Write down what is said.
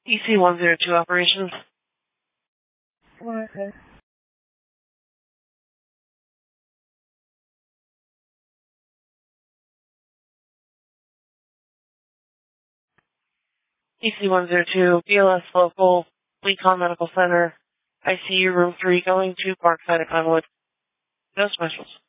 EC-102 operations. Okay. EC-102, BLS local, Lecon Medical Center, ICU room 3 going to Parkside at Pinewood. No specials.